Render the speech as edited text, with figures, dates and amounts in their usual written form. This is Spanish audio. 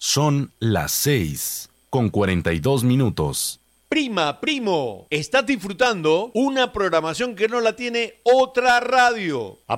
Son las 6:42. Prima, primo, estás disfrutando una programación que no la tiene otra radio.